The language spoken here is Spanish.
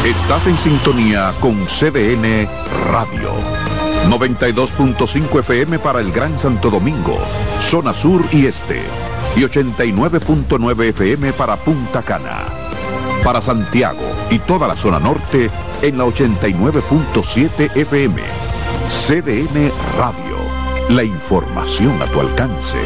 Estás en sintonía con CDN Radio. 92.5 FM para el Gran Santo Domingo, zona sur y este. Y 89.9 FM para Punta Cana. Para Santiago y toda la zona norte en la 89.7 FM. CDN Radio. La información a tu alcance.